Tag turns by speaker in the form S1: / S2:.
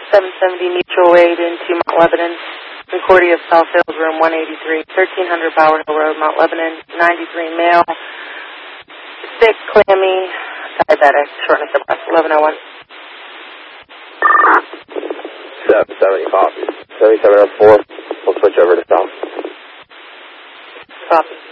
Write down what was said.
S1: 770 Mutual Aid into Mount Lebanon. Concordia South Hills, room 183, 1300 Bower Hill Road, Mount Lebanon. 93 male, sick, clammy, diabetic, shortness of breath. 1101.
S2: 770 copy. 7704. We'll switch over to south.
S1: Copy.